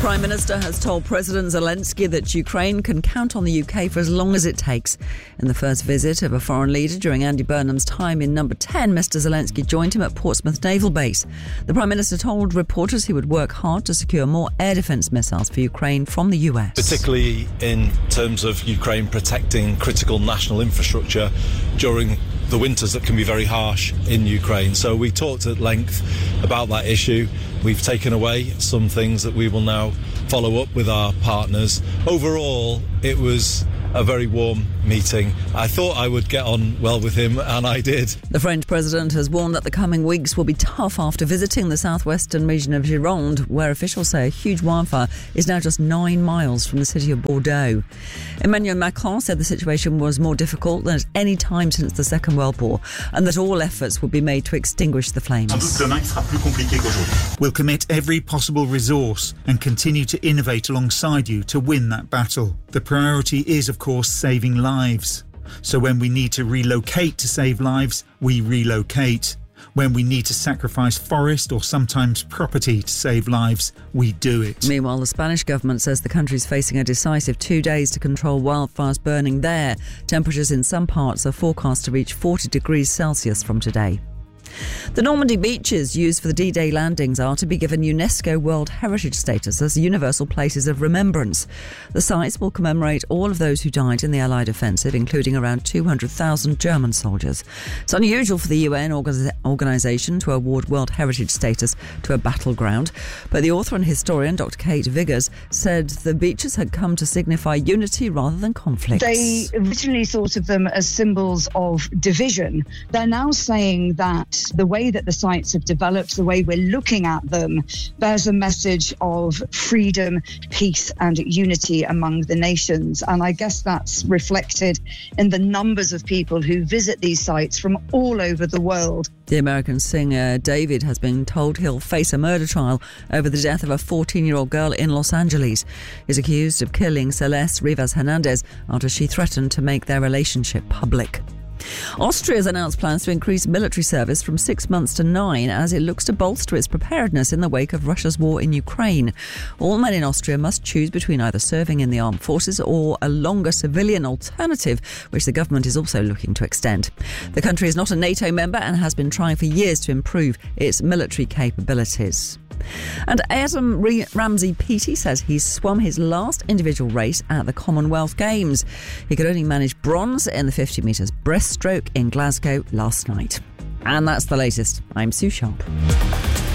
Prime Minister has told President Zelensky that Ukraine can count on the UK for as long as it takes. In the first visit of a foreign leader during Andy Burnham's time in Number 10, Mr Zelensky joined him at Portsmouth Naval Base. The Prime Minister told reporters he would work hard to secure more air defence missiles for Ukraine from the US. Particularly in terms of Ukraine protecting critical national infrastructure during the winters that can be very harsh in Ukraine. So we talked at length about that issue. We've taken away some things that we will now follow up with our partners. Overall, it was a very warm meeting. I thought I would get on well with him, and I did. The French president has warned that the coming weeks will be tough after visiting the southwestern region of Gironde, where officials say a huge wildfire is now just 9 miles from the city of Bordeaux. Emmanuel Macron said the situation was more difficult than at any time since the Second World War, and that all efforts would be made to extinguish the flames. We'll commit every possible resource and continue to innovate alongside you to win that battle. The priority is, of course, saving lives. So when we need to relocate to save lives, we relocate. When we need to sacrifice forest or sometimes property to save lives, we do it. Meanwhile, the Spanish government says the country is facing a decisive 2 days to control wildfires burning there. Temperatures in some parts are forecast to reach 40 degrees Celsius from today. The Normandy beaches used for the D-Day landings are to be given UNESCO World Heritage status as universal places of remembrance. The sites will commemorate all of those who died in the Allied offensive, including around 200,000 German soldiers. It's unusual for the UN organisation to award World Heritage status to a battleground, but the author and historian Dr. Kate Viggers said the beaches had come to signify unity rather than conflict. They originally thought of them as symbols of division. They're now saying that the way that the sites have developed, the way we're looking at them, bears a message of freedom, peace and unity among the nations. And I guess that's reflected in the numbers of people who visit these sites from all over the world. The American singer David has been told he'll face a murder trial over the death of a 14-year-old girl in Los Angeles. He's accused of killing Celeste Rivas Hernandez after she threatened to make their relationship public. Austria has announced plans to increase military service from 6 months to 9 as it looks to bolster its preparedness in the wake of Russia's war in Ukraine. All men in Austria must choose between either serving in the armed forces or a longer civilian alternative, which the government is also looking to extend. The country is not a NATO member and has been trying for years to improve its military capabilities. And Adam Ramsey-Peaty says he's swum his last individual race at the Commonwealth Games. He could only manage bronze in the 50 metres breaststroke in Glasgow last night. And that's the latest. I'm Sue Sharp.